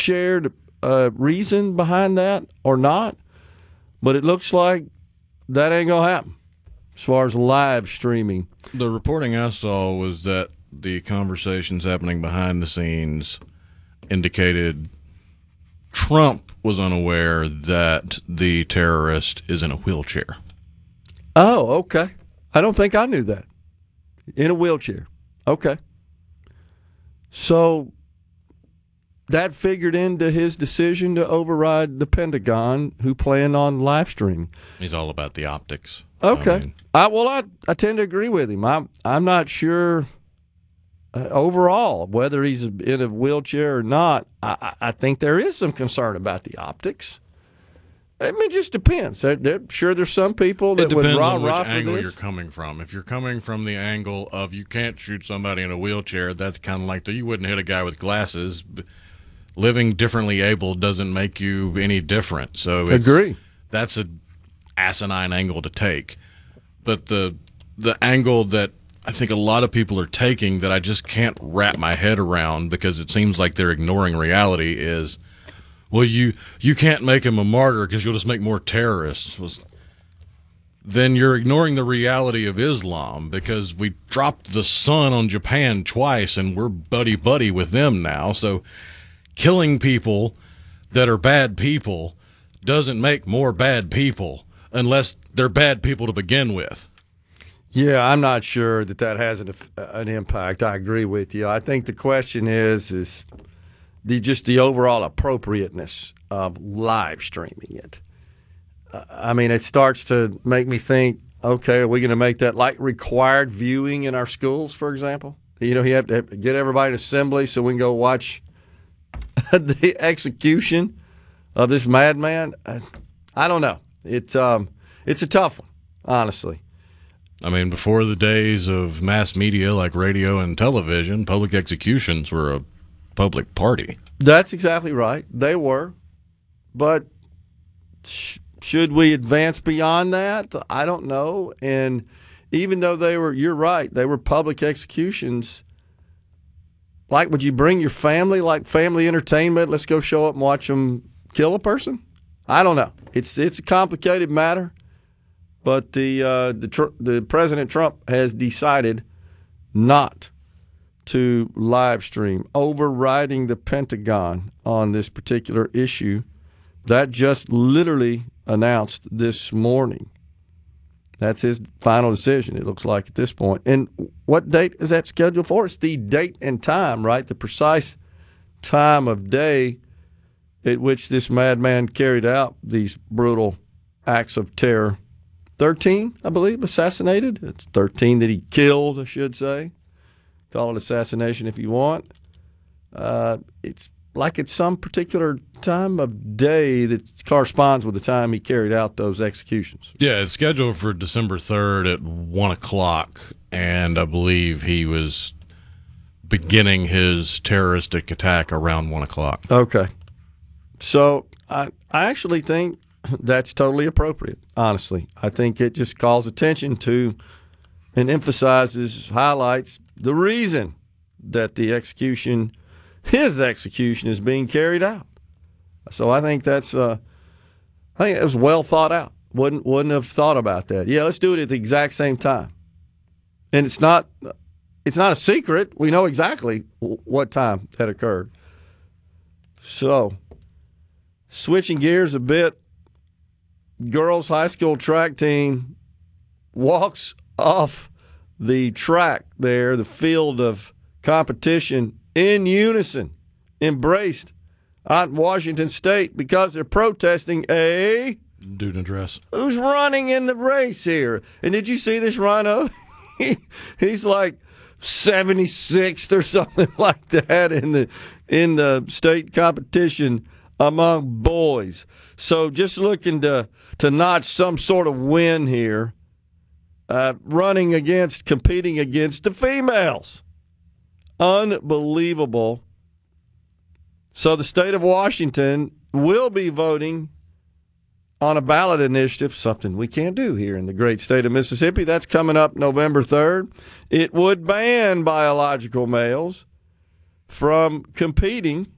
shared reason behind that or not, but it looks like that ain't going to happen as far as live streaming. The reporting I saw was that the conversations happening behind the scenes indicated Trump was unaware that the terrorist is in a wheelchair. Oh, okay. I don't think I knew that. In a wheelchair. Okay. So that figured into his decision to override the Pentagon, who planned on live streaming. He's all about the optics. Okay. I tend to agree with him. I'm not sure overall whether he's in a wheelchair or not. I think there is some concern about the optics. I mean, it just depends. There's some people that would rah-rah for this. It depends on which angle you're coming from. If you're coming from the angle of you can't shoot somebody in a wheelchair, that's kind of like you wouldn't hit a guy with glasses. Living differently able doesn't make you any different. So agree. That's an asinine angle to take. But the angle that I think a lot of people are taking that I just can't wrap my head around because it seems like they're ignoring reality is, well, you can't make him a martyr because you'll just make more terrorists. Then you're ignoring the reality of Islam because we dropped the sun on Japan twice and we're buddy-buddy with them now. So killing people that are bad people doesn't make more bad people unless they're bad people to begin with. Yeah, I'm not sure that has an impact. I agree with you. I think the question is the overall appropriateness of live streaming it. I mean, it starts to make me think, okay, are we going to make that like required viewing in our schools, for example? You have to get everybody in assembly so we can go watch the execution of this madman. I don't know. It's a tough one, honestly. I mean, before the days of mass media like radio and television, public executions were a public party. That's exactly right. They were. But should we advance beyond that? I don't know. And even though you're right, they were public executions. Like, would you bring your family, like family entertainment? Let's go show up and watch them kill a person? I don't know. It's a complicated matter. But the President Trump has decided not to live stream, overriding the Pentagon on this particular issue. That just literally announced this morning. That's his final decision, it looks like, at this point. And what date is that scheduled for? It's the date and time, right? The precise time of day at which this madman carried out these brutal acts of terror. 13, I believe, assassinated. It's 13 that he killed, I should say. Call it assassination if you want. It's like it's some particular time of day that corresponds with the time he carried out those executions. Yeah, it's scheduled for December 3rd at 1 o'clock, and I believe he was beginning his terroristic attack around 1 o'clock. Okay. So I actually think that's totally appropriate, honestly. I think it just calls attention to and emphasizes, highlights the reason that his execution is being carried out. So I think it was well thought out. Wouldn't have thought about that. Yeah, let's do it at the exact same time. And it's not a secret. We know exactly what time that occurred. So, switching gears a bit, girls' high school track team walks off the track there, the field of competition, in unison, embraced out in Washington State because they're protesting a dude in a dress. Who's running in the race here? And did you see this rhino? He's like 76th or something like that in the state competition among boys. So just looking to notch some sort of win here, competing against the females. Unbelievable. So the state of Washington will be voting on a ballot initiative, something we can't do here in the great state of Mississippi. That's coming up November 3rd. It would ban biological males from competing